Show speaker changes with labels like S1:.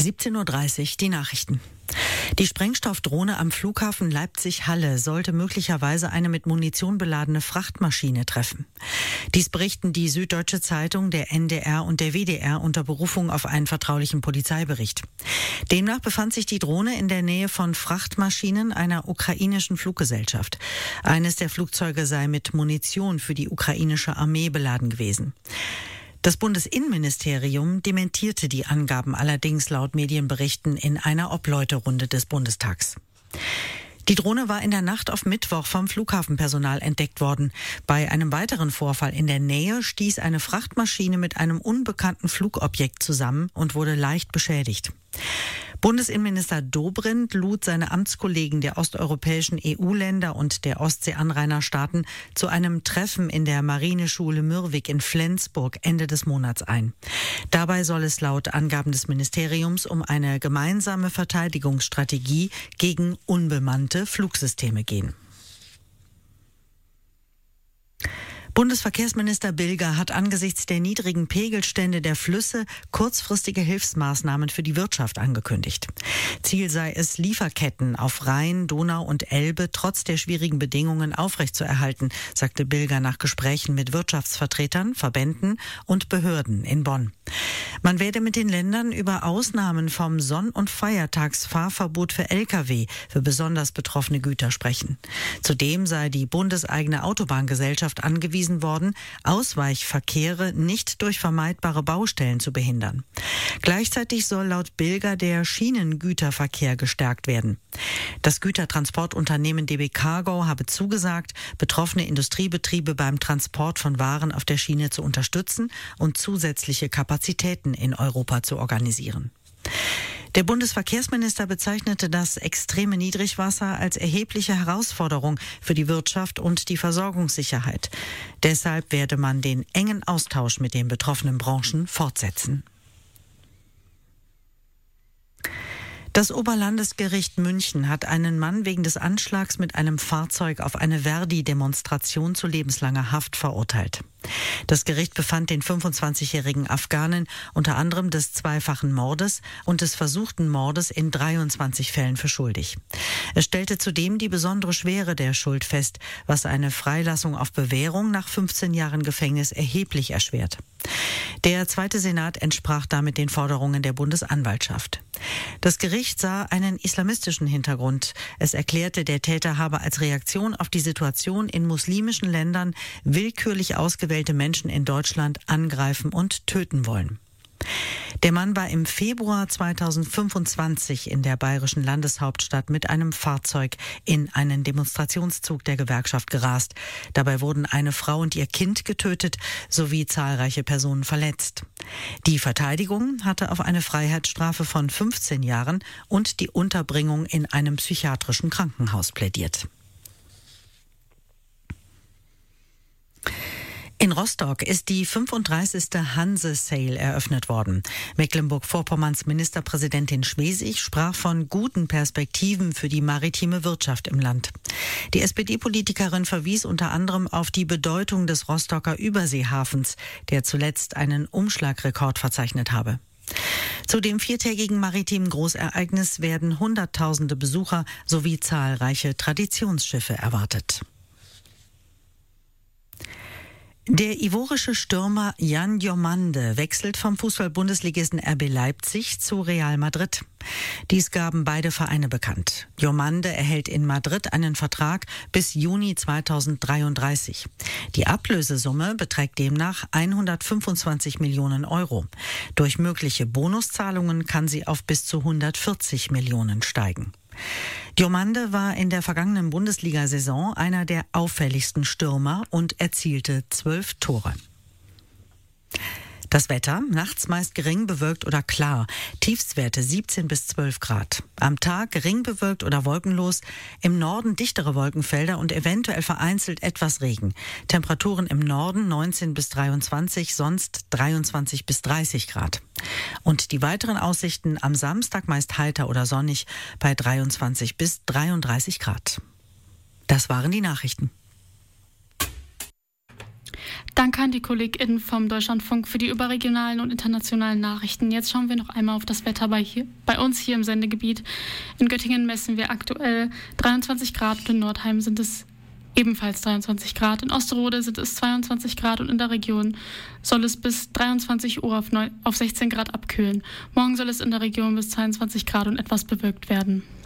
S1: 17:30 Uhr die Nachrichten. Die Sprengstoffdrohne am Flughafen Leipzig-Halle sollte möglicherweise eine mit Munition beladene Frachtmaschine treffen. Dies berichten die Süddeutsche Zeitung, der NDR und der WDR unter Berufung auf einen vertraulichen Polizeibericht. Demnach befand sich die Drohne in der Nähe von Frachtmaschinen einer ukrainischen Fluggesellschaft. Eines der Flugzeuge sei mit Munition für die ukrainische Armee beladen gewesen. Das Bundesinnenministerium dementierte die Angaben allerdings laut Medienberichten in einer Obleuterunde des Bundestags. Die Drohne war in der Nacht auf Mittwoch vom Flughafenpersonal entdeckt worden. Bei einem weiteren Vorfall in der Nähe stieß eine Frachtmaschine mit einem unbekannten Flugobjekt zusammen und wurde leicht beschädigt. Bundesinnenminister Dobrindt lud seine Amtskollegen der osteuropäischen EU-Länder und der Ostseeanrainerstaaten zu einem Treffen in der Marineschule Mürwik in Flensburg Ende des Monats ein. Dabei soll es laut Angaben des Ministeriums um eine gemeinsame Verteidigungsstrategie gegen unbemannte Flugsysteme gehen. Bundesverkehrsminister Bilger hat angesichts der niedrigen Pegelstände der Flüsse kurzfristige Hilfsmaßnahmen für die Wirtschaft angekündigt. Ziel sei es, Lieferketten auf Rhein, Donau und Elbe trotz der schwierigen Bedingungen aufrechtzuerhalten, sagte Bilger nach Gesprächen mit Wirtschaftsvertretern, Verbänden und Behörden in Bonn. Man werde mit den Ländern über Ausnahmen vom Sonn- und Feiertagsfahrverbot für Lkw für besonders betroffene Güter sprechen. Zudem sei die bundeseigene Autobahngesellschaft angewiesen worden, Ausweichverkehre nicht durch vermeidbare Baustellen zu behindern. Gleichzeitig soll laut Bilger der Schienengüterverkehr gestärkt werden. Das Gütertransportunternehmen DB Cargo habe zugesagt, betroffene Industriebetriebe beim Transport von Waren auf der Schiene zu unterstützen und zusätzliche Kapazitäten in Europa zu organisieren. Der Bundesverkehrsminister bezeichnete das extreme Niedrigwasser als erhebliche Herausforderung für die Wirtschaft und die Versorgungssicherheit. Deshalb werde man den engen Austausch mit den betroffenen Branchen fortsetzen. Das Oberlandesgericht München hat einen Mann wegen des Anschlags mit einem Fahrzeug auf eine Verdi-Demonstration zu lebenslanger Haft verurteilt. Das Gericht befand den 25-jährigen Afghanen unter anderem des zweifachen Mordes und des versuchten Mordes in 23 Fällen für schuldig. Es stellte zudem die besondere Schwere der Schuld fest, was eine Freilassung auf Bewährung nach 15 Jahren Gefängnis erheblich erschwert. Der Zweite Senat entsprach damit den Forderungen der Bundesanwaltschaft. Das Gericht sah einen islamistischen Hintergrund. Es erklärte, der Täter habe als Reaktion auf die Situation in muslimischen Ländern willkürlich ausgewählte Menschen in Deutschland angreifen und töten wollen. Der Mann war im Februar 2025 in der bayerischen Landeshauptstadt mit einem Fahrzeug in einen Demonstrationszug der Gewerkschaft gerast. Dabei wurden eine Frau und ihr Kind getötet sowie zahlreiche Personen verletzt. Die Verteidigung hatte auf eine Freiheitsstrafe von 15 Jahren und die Unterbringung in einem psychiatrischen Krankenhaus plädiert. In Rostock ist die 35. Hanse-Sail eröffnet worden. Mecklenburg-Vorpommerns Ministerpräsidentin Schwesig sprach von guten Perspektiven für die maritime Wirtschaft im Land. Die SPD-Politikerin verwies unter anderem auf die Bedeutung des Rostocker Überseehafens, der zuletzt einen Umschlagrekord verzeichnet habe. Zu dem viertägigen maritimen Großereignis werden Hunderttausende Besucher sowie zahlreiche Traditionsschiffe erwartet. Der ivorische Stürmer Yan Diomande wechselt vom Fußball-Bundesligisten RB Leipzig zu Real Madrid. Dies gaben beide Vereine bekannt. Diomande erhält in Madrid einen Vertrag bis Juni 2033. Die Ablösesumme beträgt demnach 125 Millionen Euro. Durch mögliche Bonuszahlungen kann sie auf bis zu 140 Millionen steigen. Diomande war in der vergangenen Bundesliga-Saison einer der auffälligsten Stürmer und erzielte 12 Tore. Das Wetter, nachts meist gering bewölkt oder klar, Tiefstwerte 17 bis 12 Grad. Am Tag gering bewölkt oder wolkenlos, im Norden dichtere Wolkenfelder und eventuell vereinzelt etwas Regen. Temperaturen im Norden 19 bis 23, sonst 23 bis 30 Grad. Und die weiteren Aussichten am Samstag meist heiter oder sonnig bei 23 bis 33 Grad. Das waren die Nachrichten.
S2: Danke an die KollegInnen vom Deutschlandfunk für die überregionalen und internationalen Nachrichten. Jetzt schauen wir noch einmal auf das Wetter bei uns hier im Sendegebiet. In Göttingen messen wir aktuell 23 Grad und in Nordheim sind es ebenfalls 23 Grad. In Osterode sind es 22 Grad und in der Region soll es bis 23 Uhr auf 16 Grad abkühlen. Morgen soll es in der Region bis 22 Grad und etwas bewölkt werden.